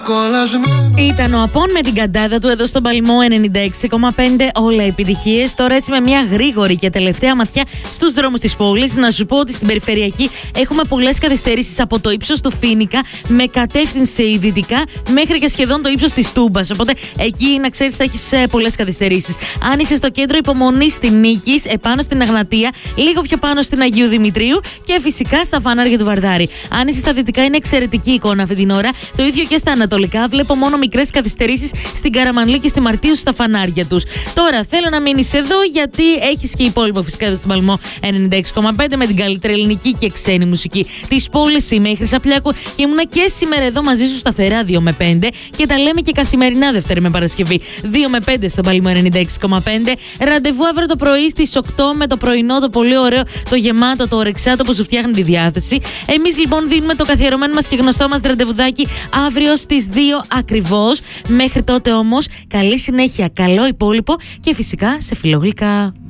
Ήταν ο Απών με την καντάδα του εδώ στον Παλμό 96,5. Όλα επιτυχίες. Τώρα έτσι με μια γρήγορη και τελευταία ματιά στους δρόμους της πόλης. Να σου πω ότι στην περιφερειακή έχουμε πολλές καθυστερήσεις από το ύψος του Φοίνικα με κατεύθυνση δυτικά μέχρι και σχεδόν το ύψος της Τούμπας. Οπότε εκεί να ξέρεις θα έχεις πολλές καθυστερήσεις. Αν είσαι στο κέντρο, υπομονή στην Νίκης, επάνω στην Αγνατία, λίγο πιο πάνω στην Αγίου Δημητρίου και φυσικά στα φανάρια του Βαρδάρη. Αν είσαι στα δυτικά, είναι εξαιρετική εικόνα αυτή την ώρα. Το ίδιο και στα ανατολικά. Βλέπω μόνο μικρές καθυστερήσεις στην Καραμανλή και στη Μαρτίου στα φανάρια τους. Τώρα θέλω να μείνεις εδώ γιατί έχεις και υπόλοιπο φυσικά εδώ στον Παλμό 96,5 με την καλύτερη ελληνική και ξένη μουσική της πόλης. Είμαι η Χρυσαπλιάκου και ήμουνα και σήμερα εδώ μαζί σου σταθερά 2 με 5 και τα λέμε και καθημερινά Δευτέρα με Παρασκευή 2 με 5 στον Παλμό 96,5. Ραντεβού αύριο το πρωί στις 8 με το πρωινό, το πολύ ωραίο, το γεμάτο, το ορεξάτο που σου φτιάχνει τη διάθεση. Εμείς λοιπόν δίνουμε το καθιερωμένο μας και γνωστό μας ραντεβουδάκι αύριο στις 2 ακριβώς. Μέχρι τότε όμως, καλή συνέχεια, καλό υπόλοιπο και φυσικά σε φιλογλυκά.